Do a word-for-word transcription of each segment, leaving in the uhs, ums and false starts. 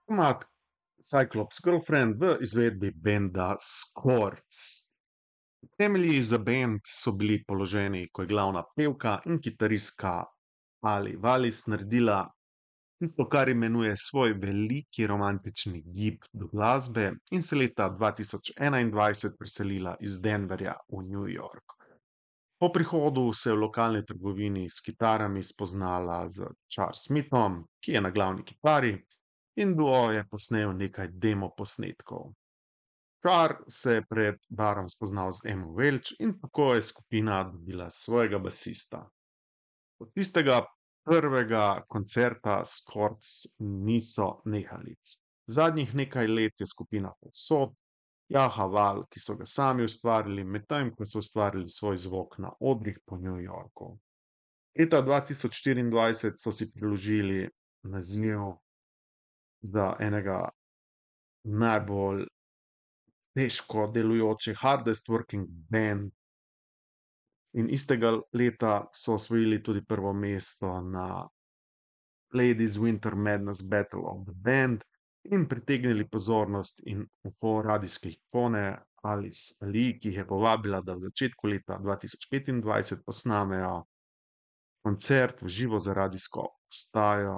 Komad Cyclops Girlfriend v izvedbi benda Scorch. Temelji za bend so bili položeni, ko je glavna pevka in kitaristka Ali Wallis naredila tisto, kar imenuje svoj veliki romantični gib do glasbe in se leta dva tisoč enaindvajset preselila iz Denverja v New York. Po prihodu se je v lokalni trgovini s kitarami spoznala z Charles Smithom, ki je na glavni kitari, in duo je posnel nekaj demo posnetkov. Char se je pred barom spoznal z Emo Welch in tako je skupina dobila svojega basista. Od tistega prvega koncerta Scorch niso nehali. Zadnjih nekaj let je skupina povsod, jaha val, ki so ga sami ustvarili, medtem ko so ustvarili svoj zvok na odrih po New Yorku. Leta dva tisoč štiriindvajset so si priložili naziv za enega najbolj težko delujočih, hardest working band, in istega leta so osvojili tudi prvo mesto na Ladies Winter Madness Battle of the Band in pritegnili pozornost in uho radijske ikone Alice Ali, ki jih je povabila, da v začetku leta dva tisoč petindvajset posnamejo koncert v živo za radijsko postajo,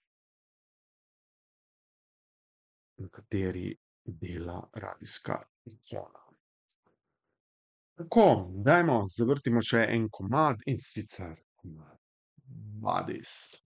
na kateri dela radijska ikona. Tako, dajmo, zavrtimo še en komad, in sicer komad Bodies.